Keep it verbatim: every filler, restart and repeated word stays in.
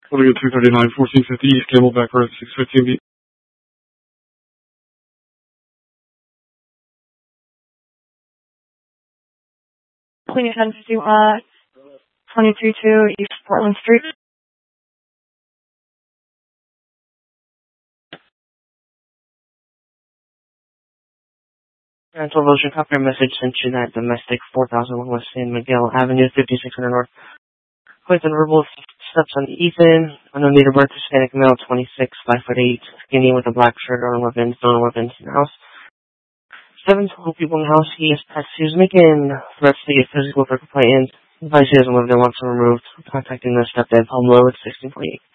Quoting at two thirty-nine, fourteen fifty East Camelback Road, six fifteen B. Queen ten fifty, uh, twenty-two two East Portland Street. Rental Ocean copy message sent you that domestic four thousand one West San Miguel Avenue, fifty-six hundred North. With the verbal steps on Ethan, unknown date of birth, Hispanic male, twenty-six, five foot eight, skinny with a black shirt on weapons, no weapons in the house. Seven total people in the house. He is past he was making threats to get physical for complaints. Advice he doesn't live there, wants him removed. Contacting the stepdad, Palm Low at sixteen forty-eight.